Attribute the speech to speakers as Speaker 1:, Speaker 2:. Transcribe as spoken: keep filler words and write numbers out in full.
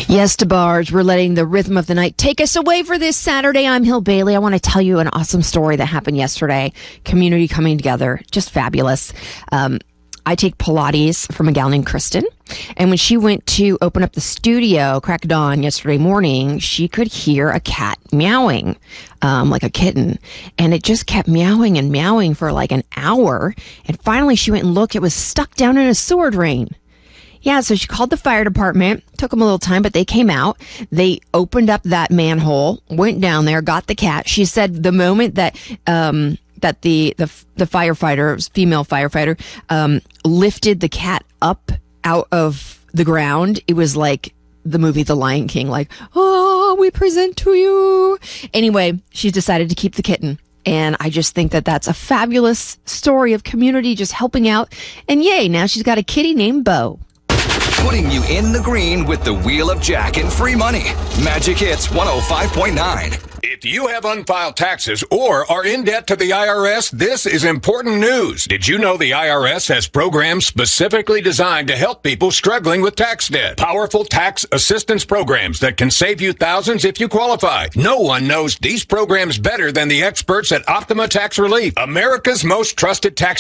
Speaker 1: Yes, DeBarge, we're letting the rhythm of the night take us away for this Saturday. I'm Hill Bailey. I want to tell you an awesome story that happened yesterday. Community coming together. Just fabulous. Um, I take Pilates from a gal named Kristen. And when she went to open up the studio, crack of dawn yesterday morning, she could hear a cat meowing, um, like a kitten. And it just kept meowing and meowing for like an hour. And finally she went and looked. It was stuck down in a sewer drain. Yeah, so she called the fire department. Took them a little time, but they came out. They opened up that manhole, went down there, got the cat. She said the moment that um, that the the the firefighter, female firefighter, um, lifted the cat up out of the ground, it was like the movie The Lion King, like, oh, we present to you. Anyway, she's decided to keep the kitten. And I just think that that's a fabulous story of community just helping out. And yay, now she's got a kitty named Bo.
Speaker 2: Putting you in the green with the Wheel of Jack and free money. Magic Hits one oh five point nine.
Speaker 3: If you have unfiled taxes or are in debt to the I R S, this is important news. Did you know the I R S has programs specifically designed to help people struggling with tax debt? Powerful tax assistance programs that can save you thousands if you qualify. No one knows these programs better than the experts at Optima Tax Relief, America's most trusted tax